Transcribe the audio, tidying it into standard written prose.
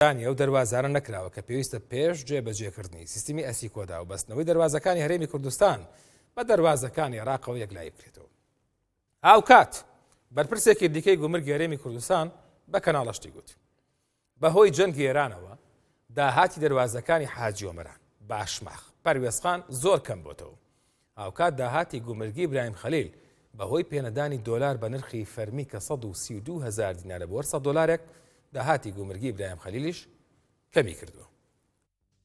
ئەو دەواازانە نەکراوە کە پێویستە پێش جێبەجێکردنی سیستمی ئەسی کۆدا و بەستنەوەی دەواازەکانی هەرێمی کوردستان بە دەواازەکانی عێراقەوە یەکلای بکرێتەوە. ئاو کات بەرپرسێکی دیکەی گومرگی هەرێمی کوردستان بە کەناڵەشتی گوت بەهۆی جەنگی ئێرانەوە داهاتی دەواازەکانی حاجی ئۆمەران باشماخ پەروێزخان زۆر کەم بۆتەوە. ئاو کات داهاتی گومرگی ئیبراهیم خەلیل بەهۆی پێنەدانی دۆلار بە نرخی فەرمی کە 132,000 دینارە بۆ 100 دۆلارێک داهاتی گومرگی ئیبراهیم خەلیلیش کەمی کردووە.